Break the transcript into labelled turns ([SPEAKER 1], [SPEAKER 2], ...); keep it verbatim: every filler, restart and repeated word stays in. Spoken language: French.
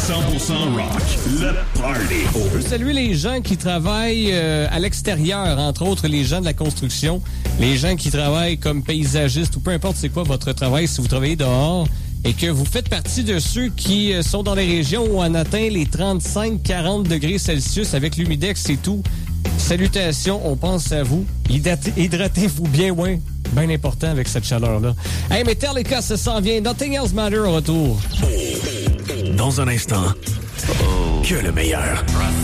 [SPEAKER 1] cent pour cent rock, le party.
[SPEAKER 2] Je veux saluer les gens qui travaillent euh, à l'extérieur, entre autres les gens de la construction, les gens qui travaillent comme paysagistes ou peu importe c'est quoi votre travail, si vous travaillez dehors et que vous faites partie de ceux qui euh, sont dans les régions où on atteint les trente-cinq à quarante degrés Celsius avec l'humidex et tout. Salutations, on pense à vous. Hydratez- Hydratez-vous bien, ouais. Bien important avec cette chaleur-là. Hey, Metallica, ça s'en vient. Nothing Else Matter au retour.
[SPEAKER 1] Dans un instant, que le meilleur.